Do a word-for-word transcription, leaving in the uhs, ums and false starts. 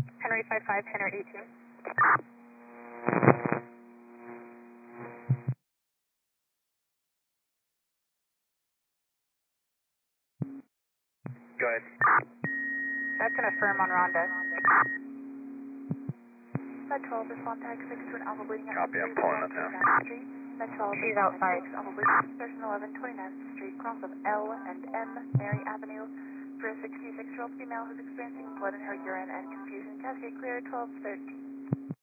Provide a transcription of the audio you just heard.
Henry five five, Henry eight two. Go ahead. That's an affirm on Rhonda. Med twelve, respond tag six to an alpha bleeding at Copy, I'm pulling up now. Street. Med twelve, She's outside. six, alpha bleeding, station eleven, twenty-ninth Street, cross of L and M, Mary Avenue, for a sixty-six-year-old female who's experiencing blood in her urine and confusion. Cascade clear, twelve thirteen.